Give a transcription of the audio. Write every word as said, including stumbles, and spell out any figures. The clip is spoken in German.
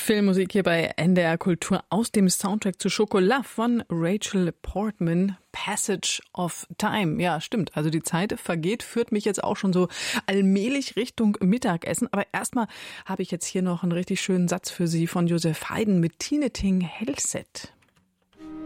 Filmmusik hier bei N D R Kultur aus dem Soundtrack zu Chocolat von Rachel Portman, Passage of Time. Ja, stimmt. Also die Zeit vergeht, führt mich jetzt auch schon so allmählich Richtung Mittagessen. Aber erstmal habe ich jetzt hier noch einen richtig schönen Satz für Sie von Joseph Haydn mit Tine Ting Helset.